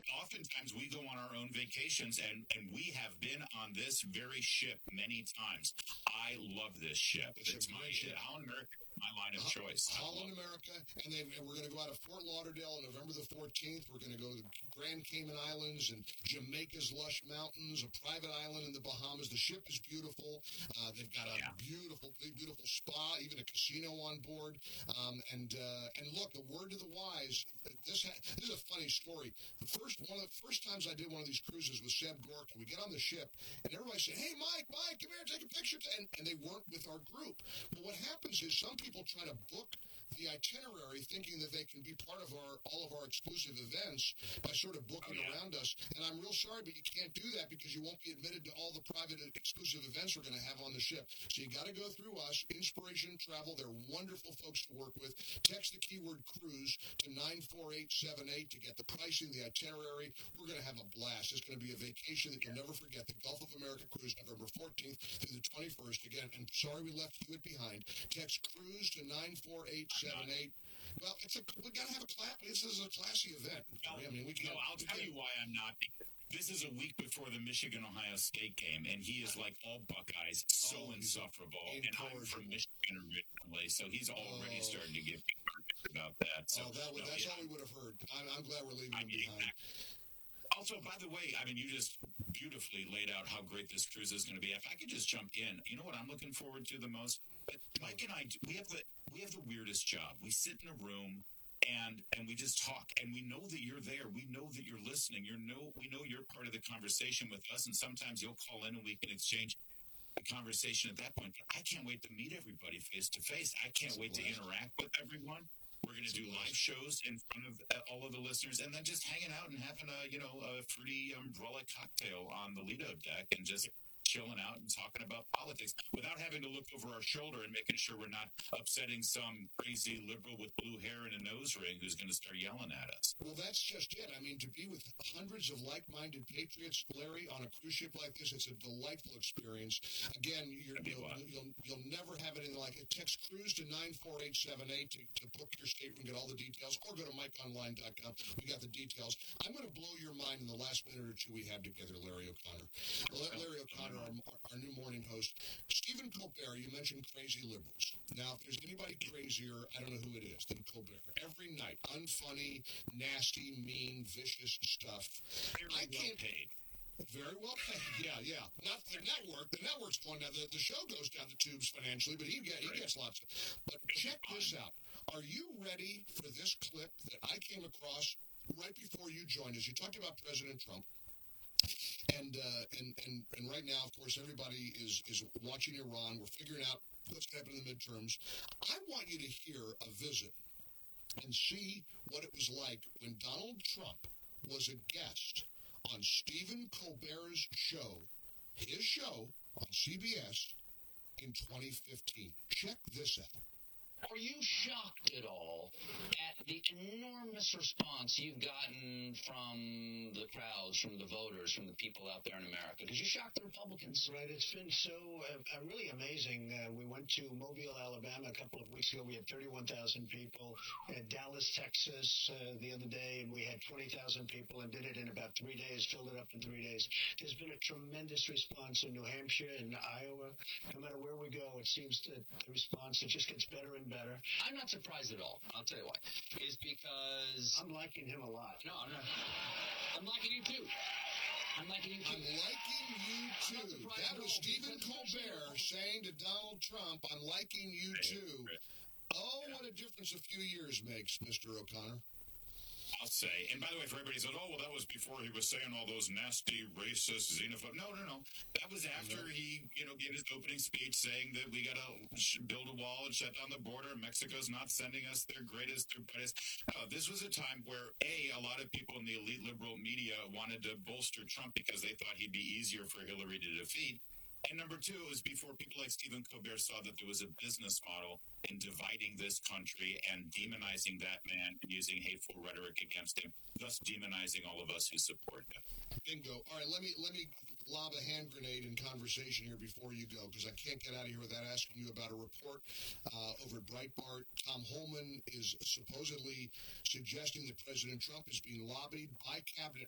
oftentimes we go on our own vacations, and we have been on this very ship many times. I love this ship. It's my ship. Holland America, my line of choice. Holland America, and we're going to go out of Fort Lauderdale on November the 14th. We're going to go to the Grand Cayman Islands and Jamaica's lush mountains, a private island in the Bahamas. The ship is beautiful. They've got a beautiful spa, even a casino on board. And look, the word to the wise. This is a funny story. One of the first times I did one of these cruises with Seb Gorka, we get on the ship, and everybody said, "Hey, Mike, come here, take a picture." And they weren't with our group. Well, what happens is some people try to book the itinerary thinking that they can be part of all of our exclusive events by sort of booking around us. And I'm real sorry, but you can't do that because you won't be admitted to all the private exclusive events we're going to have on the ship. So you got to go through us, Inspiration Travel. They're wonderful folks to work with. Text the keyword cruise to 94878 to get the pricing, the itinerary. We're going to have a blast. It's going to be a vacation that you'll never forget. The Gulf of America cruise, November 14th through the 21st. Again, and sorry we left you behind. Text cruise to 94878. Well, we got to have a class. This is a classy event. I mean, I'll tell you why I'm not. This is a week before the Michigan-Ohio State game, and he is like all Buckeyes, so insufferable. And I'm from Michigan originally, so he's already starting to get nervous about that. So that's all we would have heard. I'm glad we're leaving him behind. Also, by the way, I mean, you just beautifully laid out how great this cruise is going to be. If I could just jump in, you know what I'm looking forward to the most? Mike and I, we have the weirdest job. We sit in a room and we just talk, and we know that you're there. We know that you're listening. We know you're part of the conversation with us, and sometimes you'll call in and we can exchange the conversation at that point. But I can't wait to meet everybody face to face. I can't wait to interact with everyone. We're going to do live shows in front of all of the listeners, and then just hanging out and having a fruity umbrella cocktail on the Lido deck and just chilling out and talking about politics without having to look over our shoulder and making sure we're not upsetting some crazy liberal with blue hair and a nose ring who's going to start yelling at us. Well, that's just it. I mean, to be with hundreds of like-minded patriots, Larry, on a cruise ship like this, it's a delightful experience. Again, you'll never have anything like it. Text cruise to 94878 to book your stateroom, get all the details, or go to mikeonline.com. We got the details. I'm going to blow your mind in the last minute or two we have together, Larry O'Connor. Larry O'Connor, our new morning host. Stephen Colbert, you mentioned crazy liberals. Now, if there's anybody crazier, I don't know who it is, than Colbert. Every night, unfunny, nasty, mean, vicious stuff. Very paid. Very well paid. Yeah. Not the network. The network's going down. The show goes down the tubes financially, but he gets lots of. But check this out. Are you ready for this clip that I came across right before you joined us? You talked about President Trump. And right now, of course, everybody is watching Iran. We're figuring out what's happening in the midterms. I want you to hear a visit and see what it was like when Donald Trump was a guest on Stephen Colbert's show, his show on CBS in 2015. Check this out. Are you shocked at all at the enormous response you've gotten from the crowds, from the voters, from the people out there in America? Because you shocked the Republicans. Right. It's been so really amazing. We went to Mobile, Alabama a couple of weeks ago. We had 31,000 people. At Dallas, Texas the other day, and we had 20,000 people and did it in about 3 days, filled it up in 3 days. There's been a tremendous response in New Hampshire and Iowa. No matter where we go, it seems that the response, it just gets better and better. I'm not surprised at all. I'll tell you why. Is because I'm liking him a lot. No, I'm not. I'm liking you too. I'm liking you too. That was Stephen Colbert saying to Donald Trump, "I'm liking you too." Oh, what a difference a few years makes, Mr. O'Connor. I'll say, and by the way, for everybody says, "Oh, well, that was before he was saying all those nasty, racist, xenophobic." No. That was after he, gave his opening speech saying that we got to build a wall and shut down the border. Mexico's not sending us their greatest, their brightest. This was a time where, a lot of people in the elite liberal media wanted to bolster Trump because they thought he'd be easier for Hillary to defeat. And number two, it was before people like Stephen Colbert saw that there was a business model in dividing this country and demonizing that man and using hateful rhetoric against him, thus demonizing all of us who support him. Bingo. All right, let me lob a hand grenade in conversation here before you go, because I can't get out of here without asking you about a report over at Breitbart. Tom Holman is supposedly suggesting that President Trump is being lobbied by cabinet